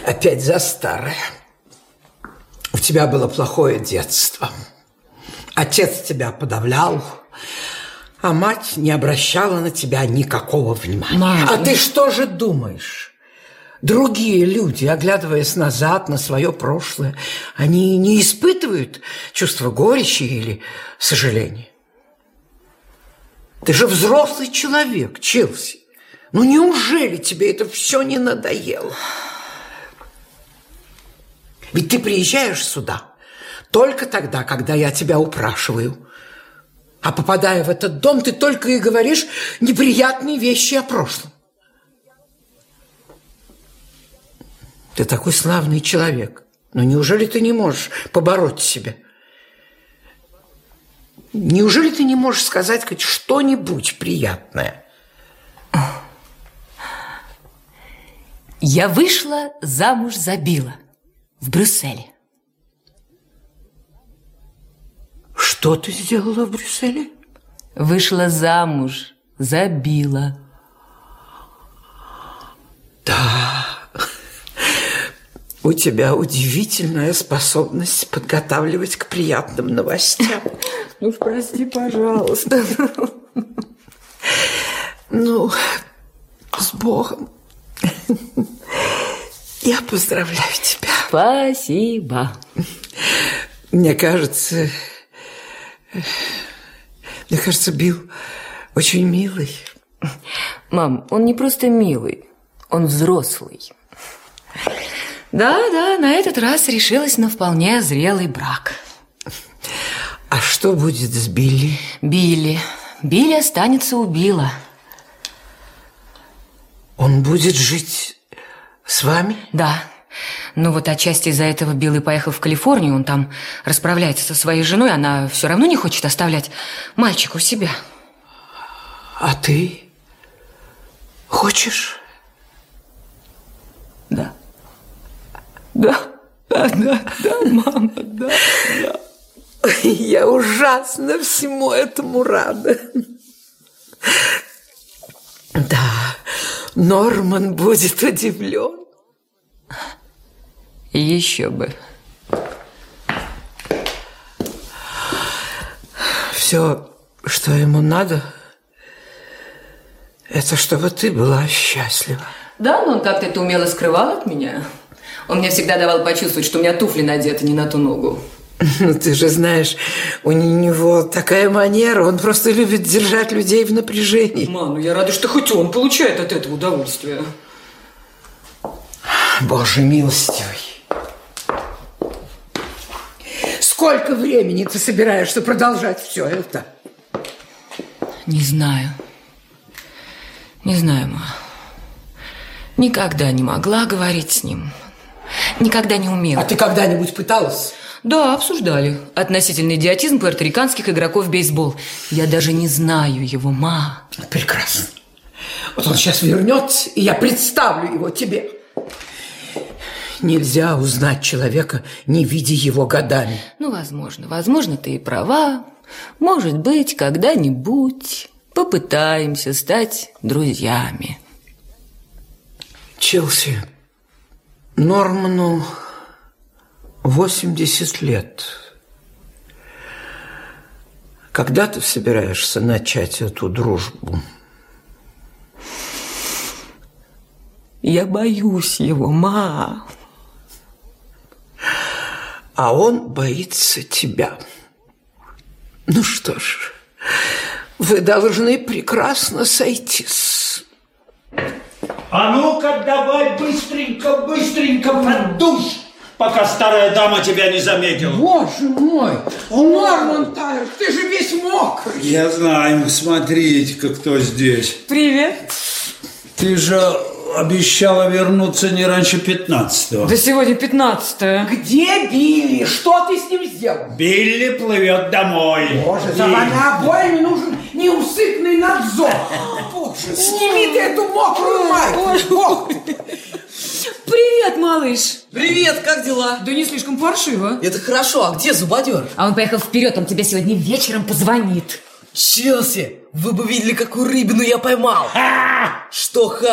Опять за старое. У тебя было плохое детство. Отец тебя подавлял, а мать не обращала на тебя никакого внимания. Мама. А ты что же думаешь? Другие люди, оглядываясь назад на свое прошлое, они не испытывают чувства горечи или сожаления? Ты же взрослый человек, Челси. Ну неужели тебе это все не надоело? Ведь ты приезжаешь сюда только тогда, когда я тебя упрашиваю. А попадая в этот дом, ты только и говоришь неприятные вещи о прошлом. Ты такой славный человек. Но неужели ты не можешь побороть себя? Неужели ты не можешь сказать хоть что-нибудь приятное? Я вышла замуж за Билла в Брюсселе. Что ты сделала в Брюсселе? Вышла замуж за Билла. Да. У тебя удивительная способность подготавливать к приятным новостям. Ну, прости, пожалуйста. Ну, с Богом. Я поздравляю тебя. Спасибо. Мне кажется, Билл очень милый. Мам, он не просто милый, он взрослый. Да, на этот раз решилась на вполне зрелый брак. А что будет с Билли? Билли останется у Билла. Он будет жить с вами? Да. Ну вот отчасти из-за этого Билл и поехал в Калифорнию. Он там расправляется со своей женой. Она все равно не хочет оставлять мальчика у себя. А ты хочешь? Да. Да, мама, да. Я ужасно всему этому рада. Да, Норман будет удивлен. Еще бы. Все, что ему надо, это чтобы ты была счастлива. Да, но он как-то это умело скрывал от меня. Он мне всегда давал почувствовать, что у меня туфли надеты не на ту ногу. Ну, ты же знаешь, у него такая манера, он просто любит держать людей в напряжении. Мам, ну я рада, что хоть он получает от этого удовольствие. Боже милостивый. Сколько времени ты собираешься продолжать все это? Не знаю, ма. Никогда не могла говорить с ним. Никогда не умела. А ты когда-нибудь пыталась? Да, обсуждали. Относительный идиотизм пуэрториканских игроков в бейсбол. Я даже не знаю его, ма. Прекрасно. Вот он сейчас вернется, и я представлю его тебе. Нельзя узнать человека, не видя его годами. Ну, возможно, ты и права. Может быть, когда-нибудь попытаемся стать друзьями. Челси, Норману 80 лет. Когда ты собираешься начать эту дружбу? Я боюсь его, ма. А он боится тебя. Ну что ж, вы должны прекрасно сойтись. А ну-ка, давай быстренько под душ, пока старая дама тебя не заметила. Боже мой, Норман Тайлер, ты же весь мокрый. Я знаю, смотрите-ка, кто здесь. Привет. Ты же обещала вернуться не раньше 15-го. Да сегодня 15-е. Где Билли? Что ты с ним сделал? Билли плывет домой. Боже, за вами обоими нужен неусыпный надзор. Боже, сними ты эту мокрую майку. Привет, малыш. Привет, как дела? Да не слишком паршиво. Это хорошо, а где зубодер? А он поехал вперед, он тебе сегодня вечером позвонит. Челси, вы бы видели, какую рыбину я поймал. Что